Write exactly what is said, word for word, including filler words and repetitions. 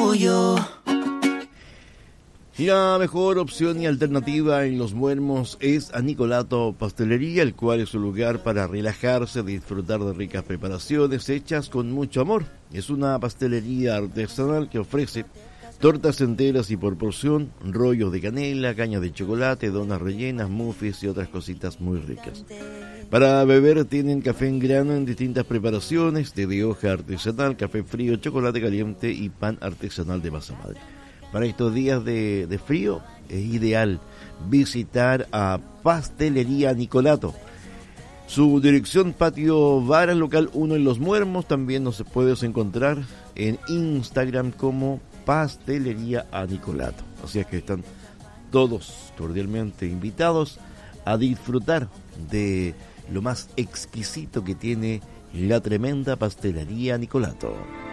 orgullo. La mejor opción y alternativa en Los Muermos es a Nicolato Pastelería, el cual es un lugar para relajarse, disfrutar de ricas preparaciones hechas con mucho amor. Es una pastelería artesanal que ofrece tortas enteras y por porción, rollos de canela, caña de chocolate, donas rellenas, muffins y otras cositas muy ricas. Para beber tienen café en grano en distintas preparaciones, té de hoja artesanal, café frío, chocolate caliente y pan artesanal de masa madre. Para estos días de, de frío es ideal visitar a Pastelería Nicolato. Su dirección, Patio Varas, local uno en Los Muermos. También nos puedes encontrar en Instagram como Pastelería a Nicolato. Así es que están todos cordialmente invitados a disfrutar de lo más exquisito que tiene la tremenda Pastelería Nicolato.